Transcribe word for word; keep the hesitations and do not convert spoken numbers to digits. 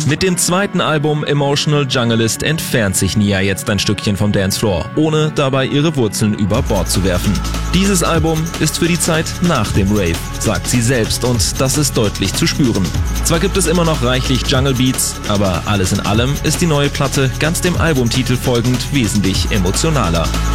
Mit dem zweiten Album Emotional Junglist entfernt sich Nia jetzt ein Stückchen vom Dancefloor, ohne dabei ihre Wurzeln über Bord zu werfen. Dieses Album ist für die Zeit nach dem Rave, sagt sie selbst, und das ist deutlich zu spüren. Zwar gibt es immer noch reichlich Jungle Beats, aber alles in allem ist die neue Platte ganz dem Albumtitel folgend wesentlich emotionaler.